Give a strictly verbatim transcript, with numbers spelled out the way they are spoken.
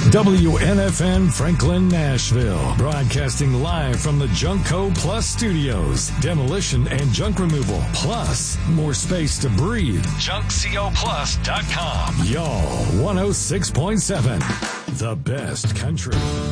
W N F N Franklin, Nashville. Broadcasting live from the Junkco Plus studios. Demolition and junk removal. Plus, more space to breathe. junk co plus dot com. Y'all, one oh six point seven. The best country.